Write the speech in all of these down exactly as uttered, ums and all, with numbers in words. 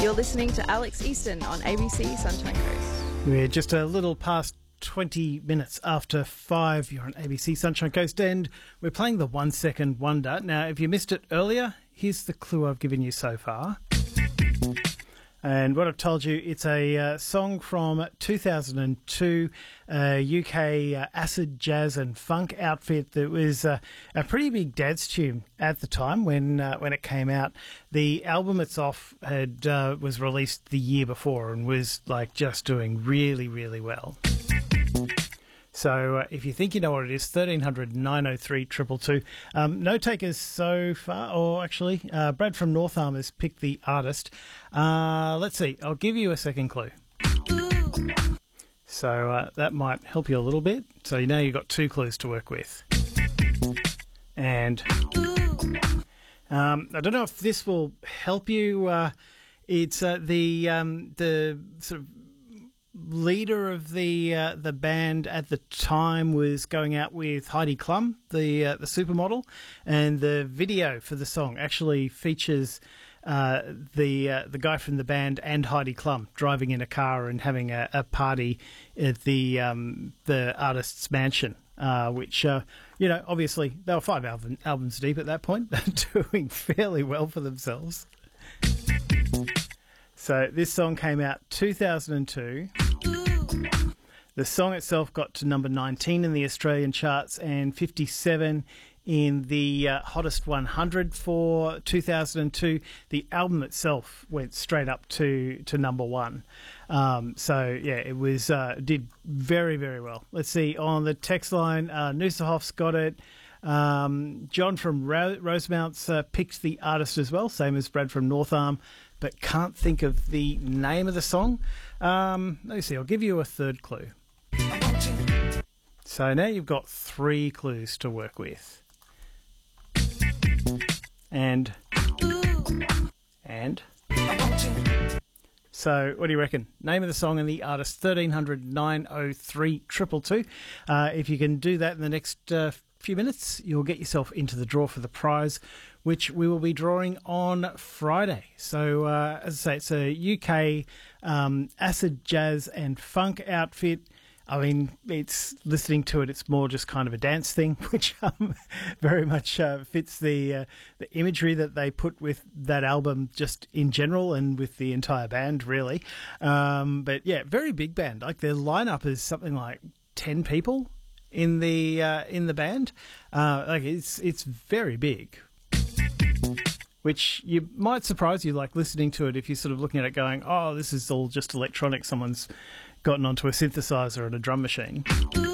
You're listening to Alex Easton on A B C Sunshine Coast. We're just a little past twenty minutes after five. You're on A B C Sunshine Coast and we're playing the One Second Wonder. Now, if you missed it earlier, here's the clue I've given you so far. And what I've told you, it's a uh, song from two thousand two, a U K uh, acid, jazz and funk outfit that was uh, a pretty big dance tune at the time when uh, when it came out. The album itself had uh, was released the year before and was like just doing really, really well. So uh, if you think you know what it is, thirteen hundred nine oh three two two two. Um, no takers so far, or actually, uh, Brad from North Arm has picked the artist. Uh, let's see, I'll give you a second clue. So uh, that might help you a little bit. So you know you've got two clues to work with. And um, I don't know if this will help you. Uh, it's uh, the um, the sort of leader of the uh, the band at the time was going out with Heidi Klum, the uh, the supermodel, and the video for the song actually features uh, the uh, the guy from the band and Heidi Klum driving in a car and having a, a party at the um, the artist's mansion. Uh, which uh, you know, obviously they were five album, albums deep at that point, doing fairly well for themselves. So this song came out two thousand two. The song itself got to number nineteen in the Australian charts and fifty-seven in the uh, hottest one hundred for two thousand two. The album itself went straight up to, to number one. Um, so, yeah, it was uh, did very, very well. Let's see, on the text line, uh, Noosahoff's got it. Um, John from Ro- Rosemount's uh, picked the artist as well, same as Brad from North Arm, but can't think of the name of the song. Um, let me see, I'll give you a third clue. So now you've got three clues to work with. And, and, so what do you reckon? Name of the song and the artist, thirteen hundred nine oh three two two two. Uh, if you can do that in the next uh, few minutes, you'll get yourself into the draw for the prize, which we will be drawing on Friday. So, uh, as I say, it's a U K um, acid, jazz and funk outfit. I mean, it's listening to it, it's more just kind of a dance thing, which um, very much uh, fits the uh, the imagery that they put with that album just in general and with the entire band, really. Um, but yeah, very big band. Like their lineup is something like ten people in the uh, in the band. Uh, like it's it's very big, which you might surprise you, like listening to it if you're sort of looking at it going, oh, this is all just electronic. Someone's gotten onto a synthesizer and a drum machine.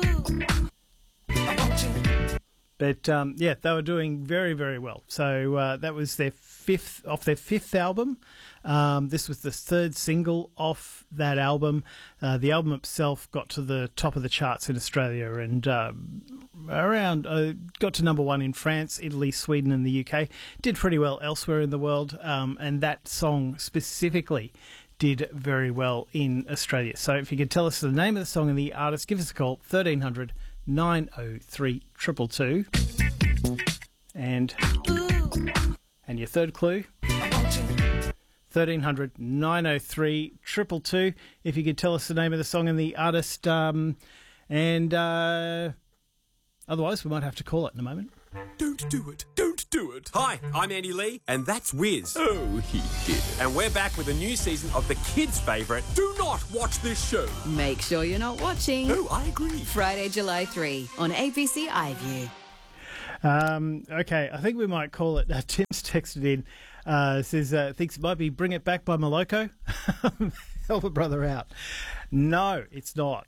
But um, yeah, they were doing very, very well. So uh, that was their fifth off their fifth album. Um, this was the third single off that album. Uh, the album itself got to the top of the charts in Australia and um, around uh, got to number one in France, Italy, Sweden, and the U K. Did pretty well elsewhere in the world, um, and that song specifically did very well in Australia. So if you could tell us the name of the song and the artist, give us a call, thirteen hundred nine oh three two two two. And, and your third clue, thirteen hundred nine oh three two two two. If you could tell us the name of the song and the artist, um, and uh, otherwise we might have to call it in a moment. Don't do it. Don't do it. Hi, I'm Andy Lee, and that's Wiz. Oh, he did. And we're back with a new season of the kids' favourite, Do Not Watch This Show. Make sure you're not watching. Oh, I agree. Friday, July third on A B C iView. Um, okay, I think we might call it. Uh, Tim's texted in, uh, says, uh, thinks it might be Bring It Back by Moloko. Help a brother out. No, it's not.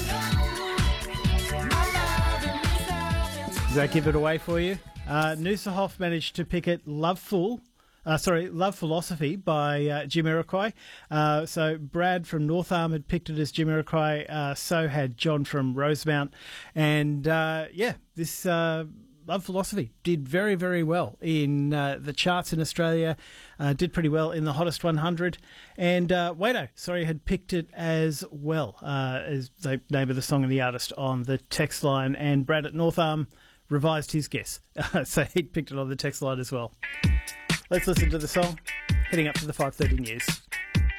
Does that give it away for you? Uh, Noosahoff managed to pick it Loveful. Uh, sorry, Love Philosophy by uh, Jamiroquai. Uh, so Brad from North Arm had picked it as Jamiroquai. Uh, so had John from Rosemount. And uh, yeah, this uh, Love Philosophy did very, very well in uh, the charts in Australia. Uh, did pretty well in the hottest one hundred. And uh, Wado, sorry, had picked it as well uh, as the name of the song and the artist on the text line. And Brad at North Arm revised his guess. So he picked it on the text line as well. Let's listen to the song, heading up to the five thirty news.